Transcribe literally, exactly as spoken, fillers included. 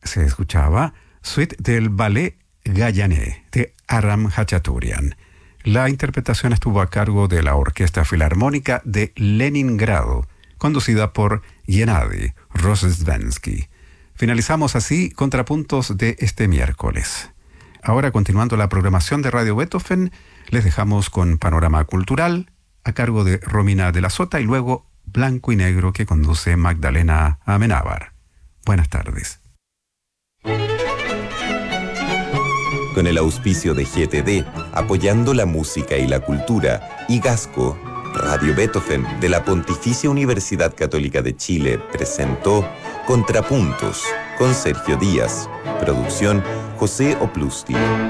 se escuchaba Suite del Ballet Gayané de Aram Hachaturian. La interpretación estuvo a cargo de la Orquesta Filarmónica de Leningrado, conducida por Gennady Rozhdestvensky. Finalizamos así Contrapuntos de este miércoles. Ahora, continuando la programación de Radio Beethoven, les dejamos con Panorama Cultural a cargo de Romina de la Sota y luego Blanco y Negro, que conduce Magdalena Amenábar. Buenas tardes. Con el auspicio de G T D, apoyando la música y la cultura, y Gasco, Radio Beethoven de la Pontificia Universidad Católica de Chile presentó Contrapuntos con Sergio Díaz. Producción José Oplusti.